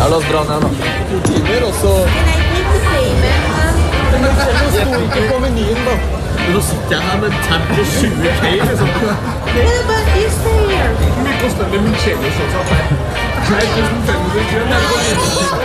Ja, la oss dra ned, da. 2 timer, og så... Men det sto ikke på menyen, da. Nå sitter jeg her med en tab på 20K, liksom. Hvor mye koster det med Michelis også? 3500 kroner.